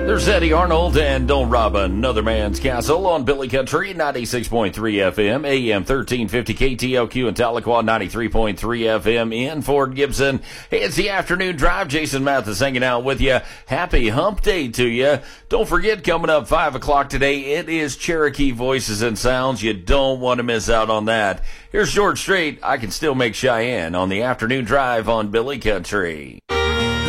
There's Eddie Arnold and Don't Rob Another Man's Castle on Billy Country, 96.3 FM, AM 1350 KTLQ in Tahlequah, 93.3 FM in Fort Gibson. Hey, it's the afternoon drive. Jason Mathis hanging out with you. Happy hump day to you. Don't forget, coming up 5 o'clock today, it is Cherokee Voices and Sounds. You don't want to miss out on that. Here's George Strait. I Can Still Make Cheyenne on the afternoon drive on Billy Country.